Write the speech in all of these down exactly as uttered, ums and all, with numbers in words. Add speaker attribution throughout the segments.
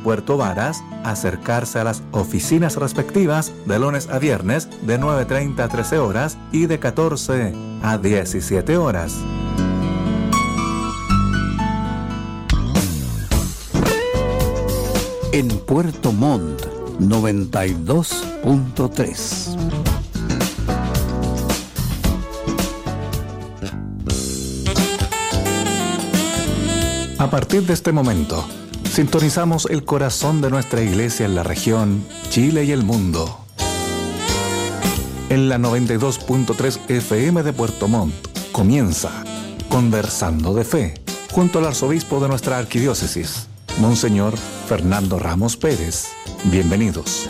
Speaker 1: Puerto Varas, acercarse a las oficinas respectivas de lunes a viernes de nueve treinta a trece horas y de catorce a diecisiete horas.
Speaker 2: En Puerto Montt, noventa y dos punto tres.
Speaker 1: A partir de este momento, sintonizamos el corazón de nuestra iglesia en la región, Chile y el mundo. En la noventa y dos punto tres F M de Puerto Montt comienza Conversando de Fe, junto al arzobispo de nuestra arquidiócesis, Monseñor Fernando Ramos Pérez. Bienvenidos.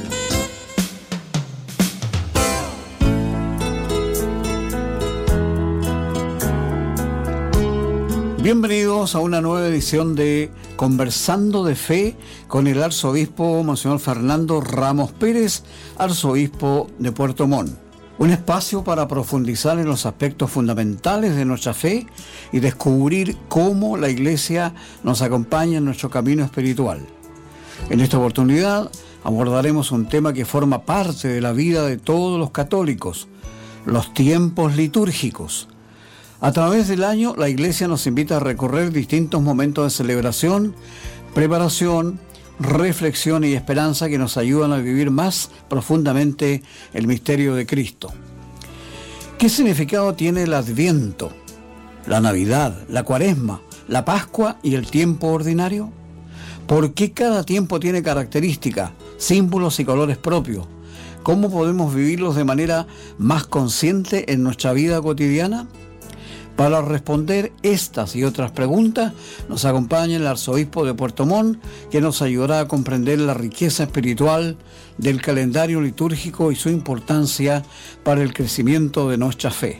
Speaker 2: Bienvenidos a una nueva edición de Conversando de Fe con el arzobispo Monseñor Fernando Ramos Pérez, arzobispo de Puerto Montt. Un espacio para profundizar en los aspectos fundamentales de nuestra fe y descubrir cómo la Iglesia nos acompaña en nuestro camino espiritual. En esta oportunidad abordaremos un tema que forma parte de la vida de todos los católicos, los tiempos litúrgicos. A través del año, la Iglesia nos invita a recorrer distintos momentos de celebración, preparación, reflexión y esperanza que nos ayudan a vivir más profundamente el misterio de Cristo. ¿Qué significado tiene el Adviento, la Navidad, la Cuaresma, la Pascua y el tiempo ordinario? ¿Por qué cada tiempo tiene características, símbolos y colores propios? ¿Cómo podemos vivirlos de manera más consciente en nuestra vida cotidiana? Para responder estas y otras preguntas, nos acompaña el arzobispo de Puerto Montt, que nos ayudará a comprender la riqueza espiritual del calendario litúrgico y su importancia para el crecimiento de nuestra fe.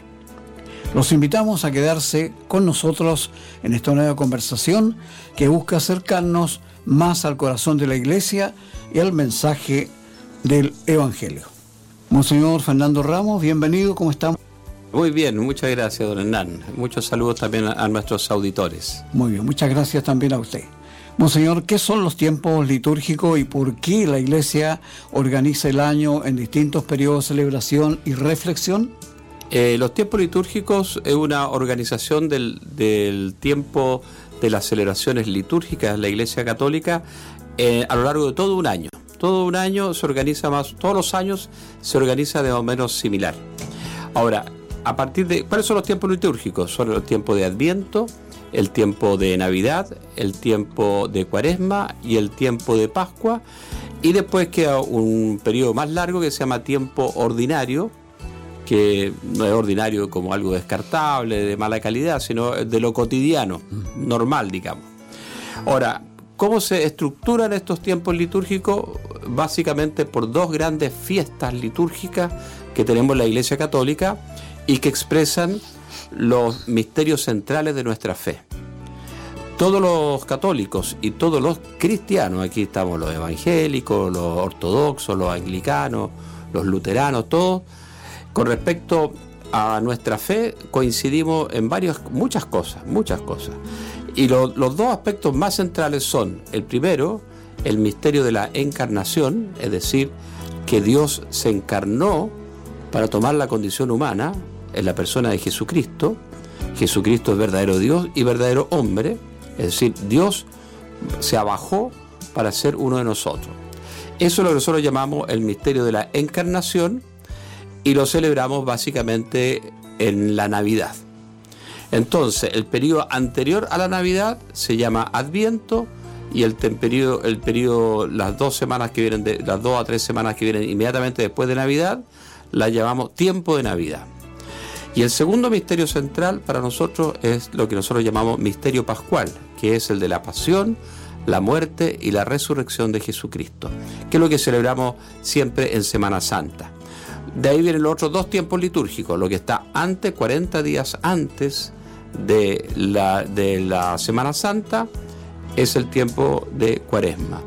Speaker 2: Los invitamos a quedarse con nosotros en esta nueva conversación que busca acercarnos más al corazón de la Iglesia y al mensaje del Evangelio. Monseñor Fernando Ramos, bienvenido, ¿cómo estamos?
Speaker 3: Muy bien, muchas gracias, don Hernán. Muchos saludos también a, a nuestros auditores.
Speaker 2: Muy bien, muchas gracias también a usted. Monseñor, ¿qué son los tiempos litúrgicos y por qué la Iglesia organiza el año en distintos periodos de celebración y reflexión?
Speaker 3: Eh, los tiempos litúrgicos es una organización del, del tiempo de las celebraciones litúrgicas de la Iglesia Católica eh, a lo largo de todo un año. Todo un año se organiza más, todos los años se organiza de más o menos similar. Ahora, a partir de, ¿cuáles son los tiempos litúrgicos? Son el tiempo de Adviento, el tiempo de Navidad, el tiempo de Cuaresma y el tiempo de Pascua. Y después queda un periodo más largo que se llama tiempo ordinario, que no es ordinario como algo descartable, de mala calidad, sino de lo cotidiano, normal, digamos. Ahora, ¿cómo se estructuran estos tiempos litúrgicos? Básicamente por dos grandes fiestas litúrgicas que tenemos en la Iglesia Católica y que expresan los misterios centrales de nuestra fe. Todos los católicos y todos los cristianos, aquí estamos los evangélicos, los ortodoxos, los anglicanos, los luteranos, todos, con respecto a nuestra fe coincidimos en varias, muchas cosas, muchas cosas. Y lo, los dos aspectos más centrales son, el primero, el misterio de la encarnación, es decir, que Dios se encarnó para tomar la condición humana en la persona de Jesucristo. Jesucristo es verdadero Dios y verdadero hombre, es decir, Dios se abajó para ser uno de nosotros. Eso es lo que nosotros llamamos el misterio de la encarnación y lo celebramos básicamente en la Navidad. Entonces, el periodo anterior a la Navidad se llama Adviento y el periodo, el periodo, las dos semanas que vienen, de, las dos a tres semanas que vienen inmediatamente después de Navidad, la llamamos tiempo de Navidad. Y el segundo misterio central para nosotros es lo que nosotros llamamos misterio pascual, que es el de la pasión, la muerte y la resurrección de Jesucristo, que es lo que celebramos siempre en Semana Santa. De ahí vienen los otros dos tiempos litúrgicos, lo que está antes, cuarenta días antes de la, de la Semana Santa, es el tiempo de Cuaresma.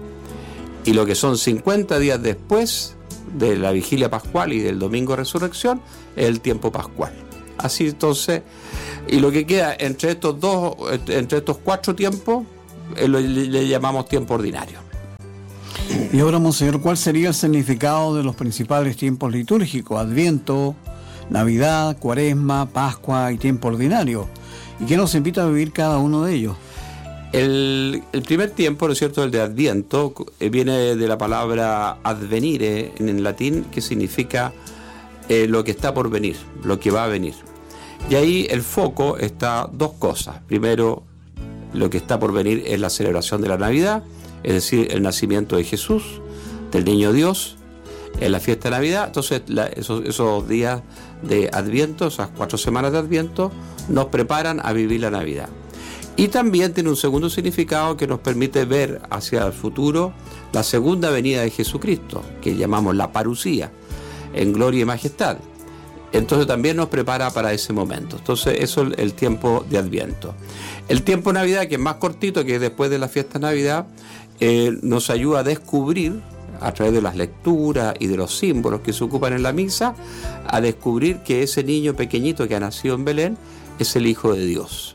Speaker 3: Y lo que son cincuenta días después de la Vigilia Pascual y del Domingo de Resurrección, es el tiempo pascual. Así entonces, y lo que queda entre estos dos, entre estos cuatro tiempos, eh, le, le llamamos tiempo ordinario.
Speaker 2: Y ahora, monseñor, ¿cuál sería el significado de los principales tiempos litúrgicos? Adviento, Navidad, Cuaresma, Pascua y tiempo ordinario. ¿Y qué nos invita a vivir cada uno de ellos?
Speaker 3: El, el primer tiempo, ¿no es cierto?, el de Adviento, eh, viene de la palabra advenire en, en latín, que significa eh, lo que está por venir, lo que va a venir. Y ahí el foco está dos cosas. Primero, lo que está por venir es la celebración de la Navidad, es decir, el nacimiento de Jesús, del niño Dios, en la fiesta de Navidad. Entonces, la, esos, esos días de Adviento, esas cuatro semanas de Adviento, nos preparan a vivir la Navidad. Y también tiene un segundo significado que nos permite ver hacia el futuro la segunda venida de Jesucristo, que llamamos la parusía, en gloria y majestad. Entonces también nos prepara para ese momento. Entonces eso es el tiempo de Adviento. El tiempo de Navidad, que es más cortito, que es después de la fiesta de Navidad, eh, nos ayuda a descubrir, a través de las lecturas y de los símbolos que se ocupan en la misa, a descubrir que ese niño pequeñito que ha nacido en Belén es el Hijo de Dios.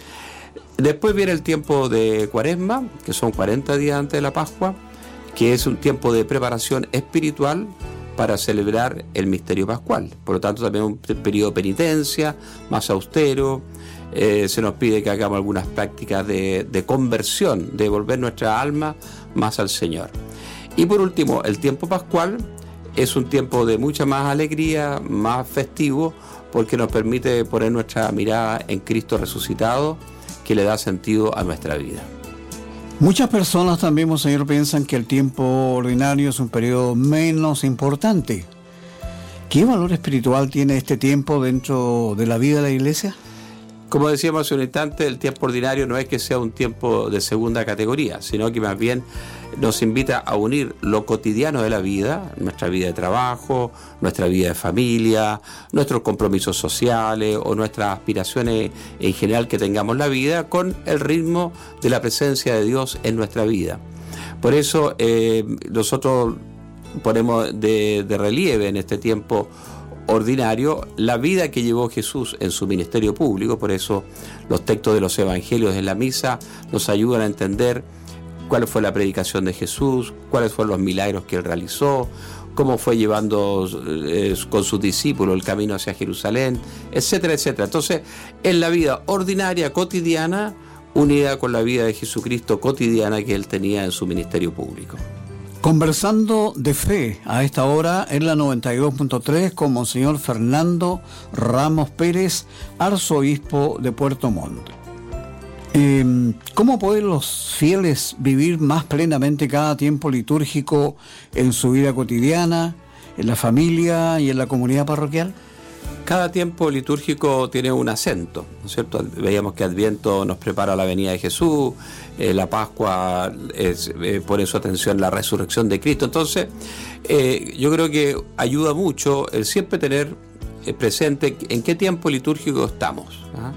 Speaker 3: Después viene el tiempo de Cuaresma, que son cuarenta días antes de la Pascua, que es un tiempo de preparación espiritual para celebrar el misterio pascual. Por lo tanto, también un periodo de penitencia más austero. Eh, se nos pide que hagamos algunas prácticas de, de conversión, de volver nuestra alma más al Señor. Y por último, el tiempo pascual es un tiempo de mucha más alegría, más festivo, porque nos permite poner nuestra mirada en Cristo resucitado, que le da sentido a nuestra vida.
Speaker 2: Muchas personas también, monseñor, piensan que el tiempo ordinario es un periodo menos importante. ¿Qué valor espiritual tiene este tiempo dentro de la vida de la Iglesia?
Speaker 3: Como decíamos hace un instante, el tiempo ordinario no es que sea un tiempo de segunda categoría, sino que más bien nos invita a unir lo cotidiano de la vida, nuestra vida de trabajo, nuestra vida de familia, nuestros compromisos sociales o nuestras aspiraciones en general que tengamos en la vida, con el ritmo de la presencia de Dios en nuestra vida. Por eso eh, nosotros ponemos de, de relieve en este tiempo ordinario la vida que llevó Jesús en su ministerio público. Por eso los textos de los evangelios en la misa nos ayudan a entender cuál fue la predicación de Jesús, cuáles fueron los milagros que él realizó, cómo fue llevando eh, con sus discípulos el camino hacia Jerusalén, etcétera, etcétera. Entonces, es la vida ordinaria, cotidiana, unida con la vida de Jesucristo cotidiana que él tenía en su ministerio público.
Speaker 2: Conversando de fe a esta hora en la noventa y dos punto tres con Monseñor Fernando Ramos Pérez, arzobispo de Puerto Montt. Eh, ¿Cómo pueden los fieles vivir más plenamente cada tiempo litúrgico en su vida cotidiana, en la familia y en la comunidad parroquial?
Speaker 3: Cada tiempo litúrgico tiene un acento, ¿no es cierto? Veíamos que Adviento nos prepara la venida de Jesús, eh, la Pascua es, eh, pone su atención en la resurrección de Cristo. Entonces, eh, yo creo que ayuda mucho el siempre tener eh, presente en qué tiempo litúrgico estamos, ¿ah?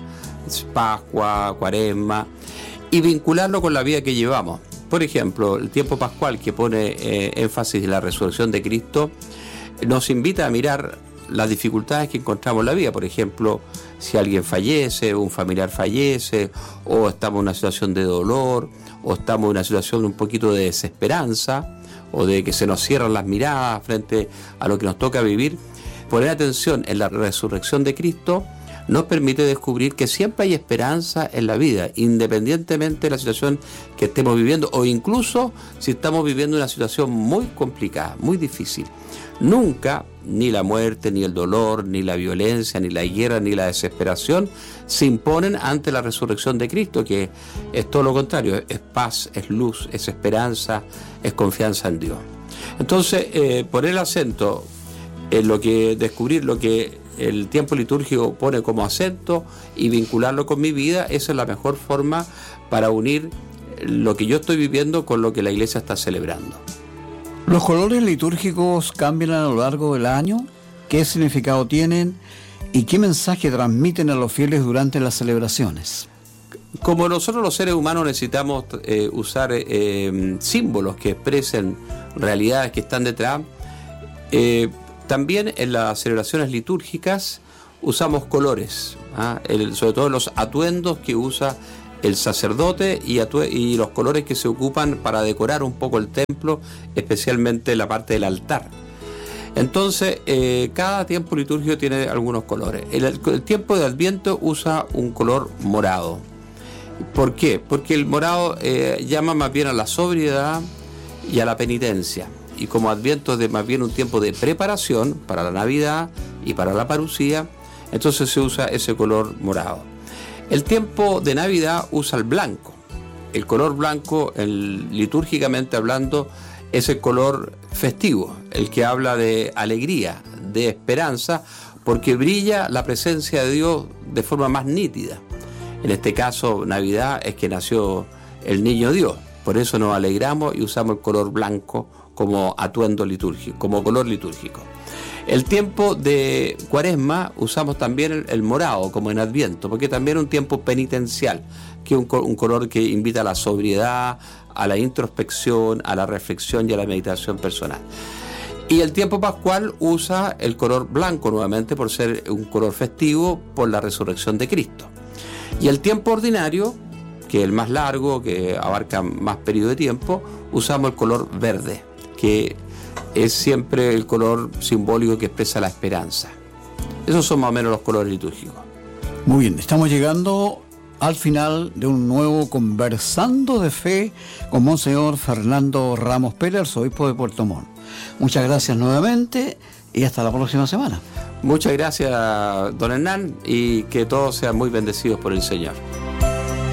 Speaker 3: Pascua, Cuaresma, y vincularlo con la vida que llevamos. Por ejemplo, el tiempo pascual, que pone eh, énfasis en la resurrección de Cristo, nos invita a mirar las dificultades que encontramos en la vida. Por ejemplo, si alguien fallece, un familiar fallece, o estamos en una situación de dolor, o estamos en una situación un poquito de desesperanza, o de que se nos cierran las miradas frente a lo que nos toca vivir, poner atención en la resurrección de Cristo nos permite descubrir que siempre hay esperanza en la vida, independientemente de la situación que estemos viviendo, o incluso si estamos viviendo una situación muy complicada, muy difícil. Nunca, ni la muerte, ni el dolor, ni la violencia, ni la guerra, ni la desesperación se imponen ante la resurrección de Cristo, que es todo lo contrario, es paz, es luz, es esperanza, es confianza en Dios. Entonces, eh, poner el acento en lo que, descubrir lo que el tiempo litúrgico pone como acento y vincularlo con mi vida, esa es la mejor forma para unir lo que yo estoy viviendo con lo que la Iglesia está celebrando.
Speaker 2: ¿Los colores litúrgicos cambian a lo largo del año? ¿Qué significado tienen? ¿Y qué mensaje transmiten a los fieles durante las celebraciones?
Speaker 3: Como nosotros los seres humanos necesitamos eh, usar eh, símbolos que expresen realidades que están detrás, eh, también en las celebraciones litúrgicas usamos colores, ¿ah? El, sobre todo los atuendos que usa el sacerdote y, atue- y los colores que se ocupan para decorar un poco el templo, especialmente la parte del altar. Entonces, eh, cada tiempo litúrgico tiene algunos colores. El, el tiempo de Adviento usa un color morado. ¿Por qué? Porque el morado eh, llama más bien a la sobriedad y a la penitencia. Y como Adviento es de más bien un tiempo de preparación para la Navidad y para la parucía, entonces se usa ese color morado. El tiempo de Navidad usa el blanco. El color blanco, el, litúrgicamente hablando, es el color festivo, el que habla de alegría, de esperanza, porque brilla la presencia de Dios de forma más nítida. En este caso, Navidad es que nació el niño Dios. Por eso nos alegramos y usamos el color blanco como atuendo litúrgico, como color litúrgico. El tiempo de Cuaresma usamos también el, el morado, como en Adviento, porque también es un tiempo penitencial, que es un, un color que invita a la sobriedad, a la introspección, a la reflexión y a la meditación personal. Y el tiempo pascual usa el color blanco nuevamente por ser un color festivo por la resurrección de Cristo. Y el tiempo ordinario, que es el más largo, que abarca más periodo de tiempo, usamos el color verde, que es siempre el color simbólico que expresa la esperanza. Esos son más o menos los colores litúrgicos.
Speaker 2: Muy bien, estamos llegando al final de un nuevo Conversando de Fe con Monseñor Fernando Ramos Pérez, arzobispo de Puerto Montt. Muchas gracias nuevamente y hasta la próxima semana.
Speaker 3: Muchas gracias, don Hernán, y que todos sean muy bendecidos por el Señor.